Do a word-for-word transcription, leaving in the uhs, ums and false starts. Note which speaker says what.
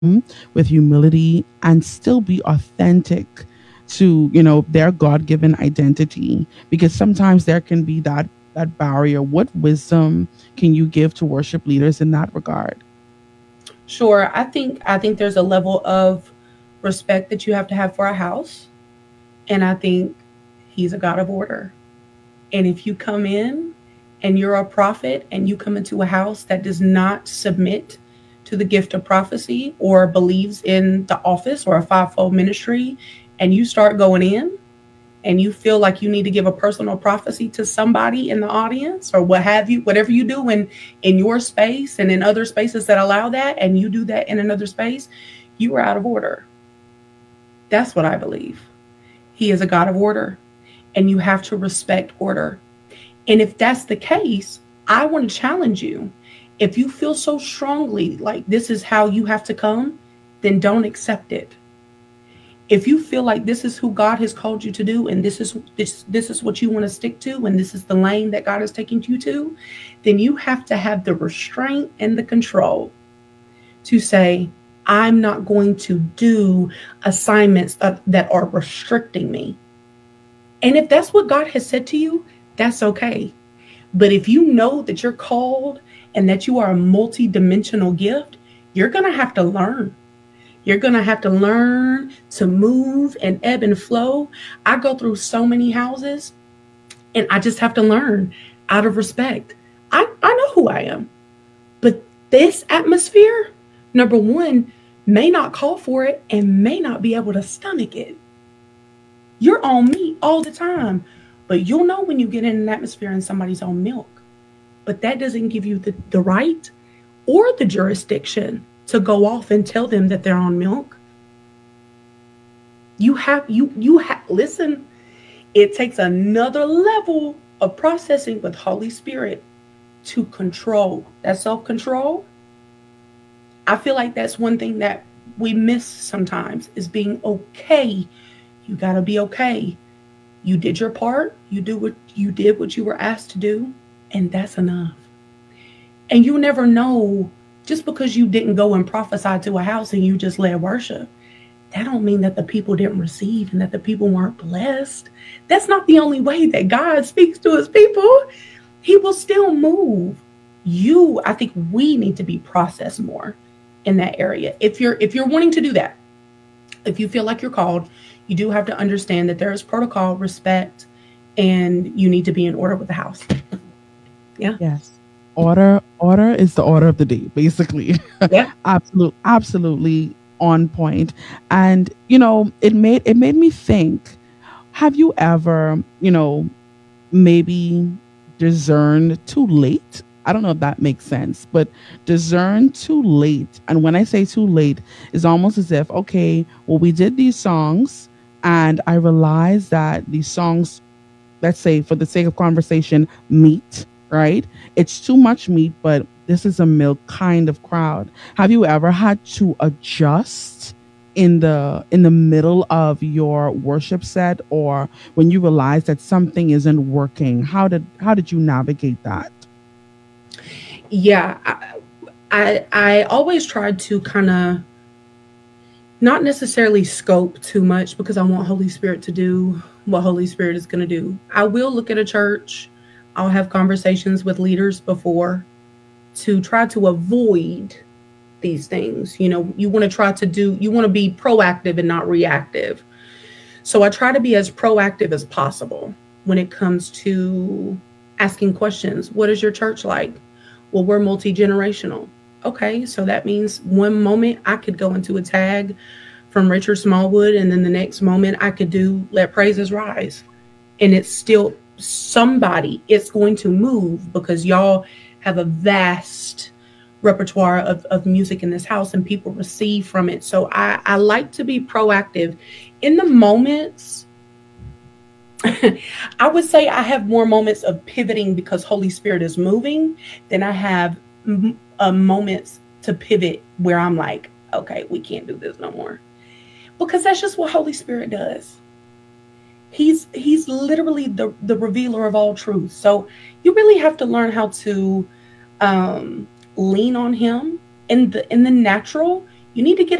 Speaker 1: with humility and still be authentic to, you know, their God-given identity? Because sometimes there can be that that barrier. What wisdom can you give to worship leaders in that regard?
Speaker 2: Sure, I think I think there's a level of respect that you have to have for a house, and I think he's a God of order. And if you come in and you're a prophet and you come into a house that does not submit to the gift of prophecy or believes in the office or a fivefold ministry, and you start going in and you feel like you need to give a personal prophecy to somebody in the audience or what have you, whatever you do in in your space and in other spaces that allow that, and you do that in another space, you are out of order. That's what I believe. He is a God of order, and you have to respect order. And if that's the case, I want to challenge you. If you feel so strongly like this is how you have to come, then don't accept it. If you feel like this is who God has called you to do, and this is this this is what you want to stick to, and this is the lane that God is taking you to, then you have to have the restraint and the control to say, I'm not going to do assignments that, that are restricting me. And if that's what God has said to you, that's okay. But if you know that you're called and that you are a multi-dimensional gift, you're going to have to learn. You're going to have to learn to move and ebb and flow. I go through so many houses and I just have to learn out of respect. I, I know who I am, but this atmosphere, number one, may not call for it and may not be able to stomach it. You're on me all the time, but you'll know when you get in an atmosphere and somebody's on milk. But that doesn't give you the, the right or the jurisdiction to go off and tell them that they're on milk. You have, you, you have, listen, it takes another level of processing with Holy Spirit to control. That self-control, I feel like that's one thing that we miss sometimes, is being okay. You got to be okay. You did your part. You do what you did, what you were asked to do, and that's enough. And you never know, just because you didn't go and prophesy to a house and you just led worship, that don't mean that the people didn't receive and that the people weren't blessed. That's not the only way that God speaks to his people. He will still move. You, I think we need to be processed more in that area. If you're if you're wanting to do that, if you feel like you're called, you do have to understand that there is protocol, respect, and you need to be in order with the house. Yeah.
Speaker 1: Yes. Order, order is the order of the day, basically.
Speaker 2: Yeah.
Speaker 1: Absolute, absolutely on point. And you know, it made it made me think. Have you ever, you know, maybe discern too late? I don't know if that makes sense, but discern too late. And when I say too late, it's almost as if, okay, well, we did these songs, and I realized that these songs, let's say for the sake of conversation, meat, right? It's too much meat, but this is a milk kind of crowd. Have you ever had to adjust in the in the middle of your worship set, or when you realize that something isn't working? How did how did you navigate that?
Speaker 2: Yeah. I, I, I always try to kind of not necessarily scope too much because I want Holy Spirit to do what Holy Spirit is going to do. I will look at a church. I'll have conversations with leaders before to try to avoid these things. You know, you want to try to do, you want to be proactive and not reactive. So I try to be as proactive as possible when it comes to asking questions. What is your church like? Well, we're multi-generational. Okay, so that means one moment I could go into a tag from Richard Smallwood, and then the next moment I could do Let Praises Rise. And it's still somebody, it's going to move because y'all have a vast repertoire of, of music in this house and people receive from it. So I, I like to be proactive in the moments. I would say I have more moments of pivoting because Holy Spirit is moving than I have uh, moments to pivot where I'm like, okay, we can't do this no more. Because that's just what Holy Spirit does. He's he's literally the, the revealer of all truth. So you really have to learn how to um, lean on him in the in the natural. You need to get